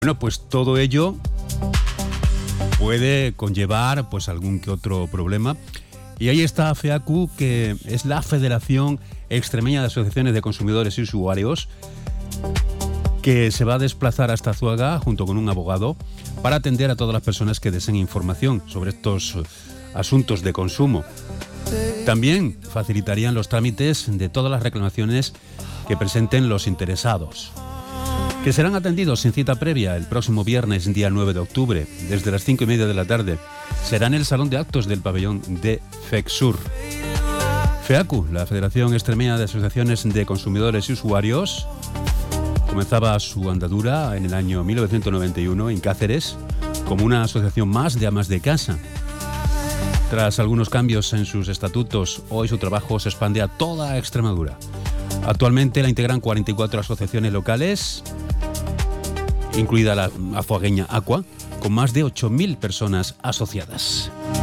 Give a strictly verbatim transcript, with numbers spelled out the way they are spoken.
Bueno, pues todo ello puede conllevar pues algún que otro problema. Y ahí está FEACU, que es la Federación Extremeña de Asociaciones de Consumidores y Usuarios, que se va a desplazar hasta Azuaga junto con un abogado para atender a todas las personas que deseen información sobre estos asuntos de consumo. También facilitarían los trámites de todas las reclamaciones que presenten los interesados, que serán atendidos sin cita previa el próximo viernes, día nueve de octubre, desde las cinco y media de la tarde. Será en el Salón de Actos del pabellón de FECSUR. FEACU, la Federación Extremeña de Asociaciones de Consumidores y Usuarios, comenzaba su andadura en el año mil novecientos noventa y uno en Cáceres como una asociación más de amas de casa. Tras algunos cambios en sus estatutos, hoy su trabajo se expande a toda Extremadura. Actualmente la integran cuarenta y cuatro asociaciones locales, incluida la azuagueña Aqua, con más de ocho mil personas asociadas.